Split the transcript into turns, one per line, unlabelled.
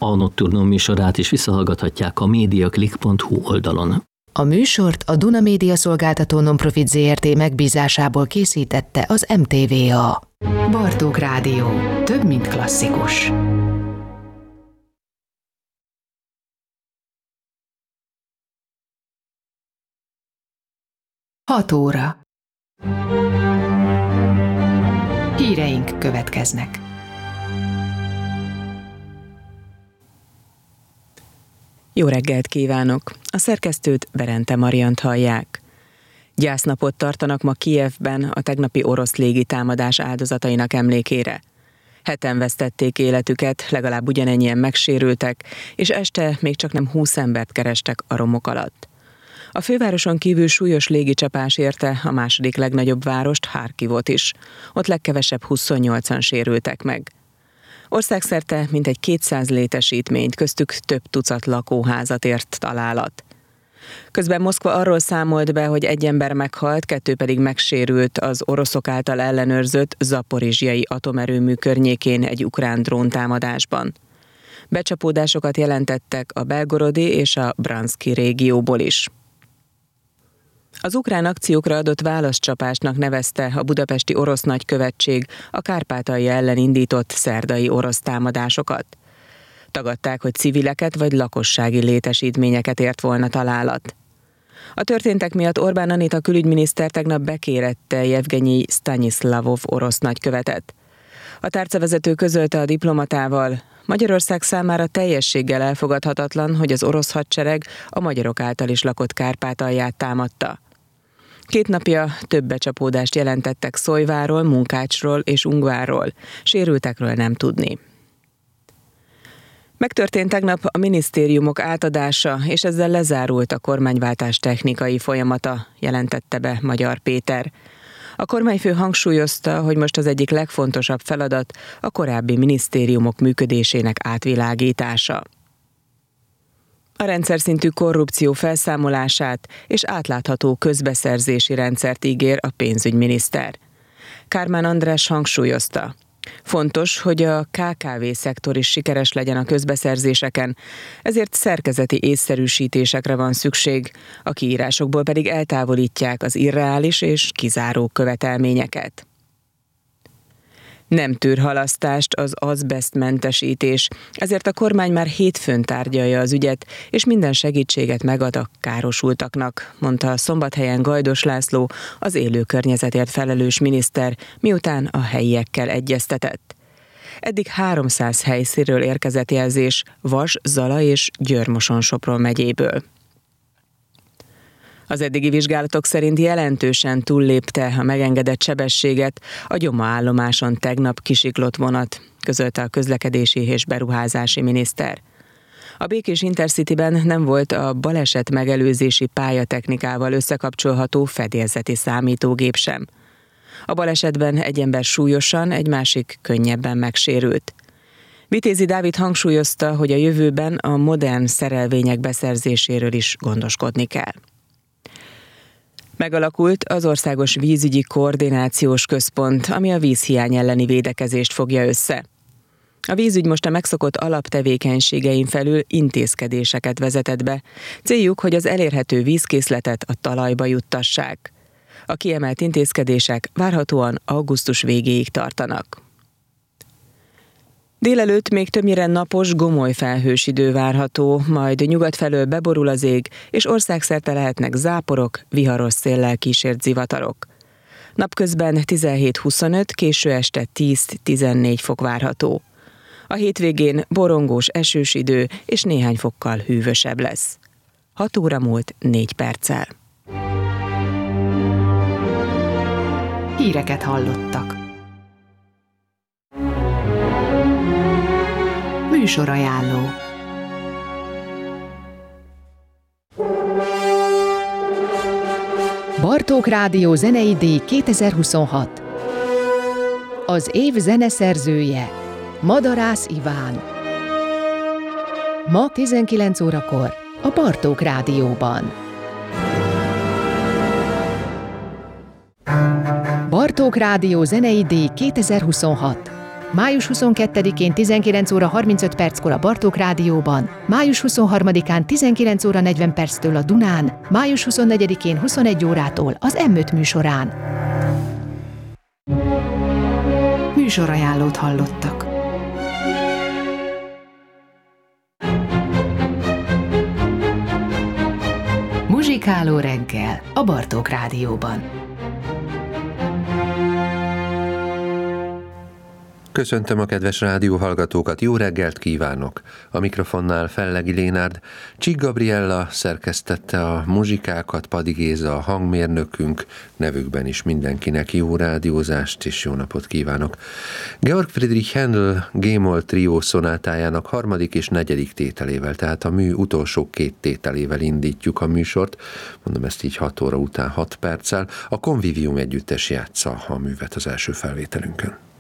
A Nocturnum műsorát is visszahallgathatják a mediaclick.hu oldalon.
A műsort a Duna Média Szolgáltató Nonprofit Zrt. Megbízásából készítette az MTVA. Bartók Rádió. Több, mint klasszikus. 6 óra. Híreink következnek.
Jó reggelt kívánok! A szerkesztőt, Berente Mariant hallják. Gyásznapot tartanak ma Kijevben a tegnapi orosz légitámadás áldozatainak emlékére. 7-en vesztették életüket, legalább ugyanennyien megsérültek, és este még csak nem 20 embert kerestek a romok alatt. A fővároson kívül súlyos légicsapás érte a második legnagyobb várost, Harkivot is. Ott legkevesebb 28-an sérültek meg. Országszerte mintegy 200 létesítményt, köztük több tucat lakóházat ért találat. Közben Moszkva arról számolt be, hogy 1 ember meghalt, 2 pedig megsérült az oroszok által ellenőrzött Zaporizsjai atomerőmű környékén egy ukrán dróntámadásban. Becsapódásokat jelentettek a Belgorodi és a Branszki régióból is. Az ukrán akciókra adott válaszcsapásnak nevezte a budapesti orosz nagykövetség a Kárpátalja ellen indított szerdai orosz támadásokat. Tagadták, hogy civileket vagy lakossági létesítményeket ért volna találat. A történtek miatt Orbán Anita külügyminiszter tegnap bekérette Jevgenyi Sztanyszlavov orosz nagykövetet. A tárcavezető közölte a diplomatával: Magyarország számára teljességgel elfogadhatatlan, hogy az orosz hadsereg a magyarok által is lakott Kárpátalját támadta. 2 napja több becsapódást jelentettek Szolyváról, Munkácsról és Ungvárról, sérültekről nem tudni. Megtörtént tegnap a minisztériumok átadása, és ezzel lezárult a kormányváltás technikai folyamata, jelentette be Magyar Péter. A kormányfő hangsúlyozta, hogy most az egyik legfontosabb feladat a korábbi minisztériumok működésének átvilágítása. A rendszerszintű korrupció felszámolását és átlátható közbeszerzési rendszert ígér a pénzügyminiszter. Kármán András hangsúlyozta: fontos, hogy a KKV-szektor is sikeres legyen a közbeszerzéseken, ezért szerkezeti észszerűsítésekre van szükség, a kiírásokból pedig eltávolítják az irreális és kizáró követelményeket. Nem tűr halasztást az azbesztmentesítés, ezért a kormány már hétfőn tárgyalja az ügyet, és minden segítséget megad a károsultaknak, mondta Szombathelyen Gajdos László, az élő környezetért felelős miniszter, miután a helyiekkel egyeztetett. Eddig 300 helyszínről érkezett jelzés Vas, Zala és Győr-Moson-Sopron megyéből. Az eddigi vizsgálatok szerint jelentősen túllépte a megengedett sebességet a Gyoma állomáson tegnap kisiklott vonat, közölte a közlekedési és beruházási miniszter. A Békés Intercityben nem volt a baleset megelőzési pályatechnikával összekapcsolható fedélzeti számítógép sem. A balesetben 1 ember súlyosan, egy másik könnyebben megsérült. Vitézi Dávid hangsúlyozta, hogy a jövőben a modern szerelvények beszerzéséről is gondoskodni kell. Megalakult az Országos Vízügyi Koordinációs Központ, ami a vízhiány elleni védekezést fogja össze. A vízügy most a megszokott alaptevékenységein felül intézkedéseket vezetett be, céljuk, hogy az elérhető vízkészletet a talajba juttassák. A kiemelt intézkedések várhatóan augusztus végéig tartanak. Délelőtt még többnyire napos, gomoly felhős idő várható, majd nyugat felől beborul az ég, és országszerte lehetnek záporok, viharos széllel kísért zivatarok. Napközben 17-25, késő este 10-14 fok várható. A hétvégén borongós, esős idő és néhány fokkal hűvösebb lesz. 6 óra múlt 4 perccel.
Híreket hallottak. Műsorajánló. Bartók Rádió zenei díj 2026. Az év zeneszerzője Madarász Iván. Ma 19 órakor a Bartók Rádióban. Bartók Rádió zenei díj 2026. május 22-én 19 óra 35 perckor a Bartók Rádióban, május 23-án 19 óra 40 perctől a Dunán, május 24-én 21 órától az M5 műsorán. Műsorajánlót hallottak. Muzsikáló reggel a Bartók Rádióban.
Köszöntöm a kedves rádióhallgatókat, jó reggelt kívánok! A mikrofonnál Fellegi Lénárd, Csík Gabriella szerkesztette a muzsikákat, Padi Géza a hangmérnökünk, nevükben is mindenkinek jó rádiózást és jó napot kívánok! Georg Friedrich Händel G-moll trió szonátájának 3. és 4. tételével, tehát a mű utolsó 2 tételével indítjuk a műsort, mondom ezt így 6 óra után 6 perccel, a Convivium együttes játsza a művet az első felvételünkön.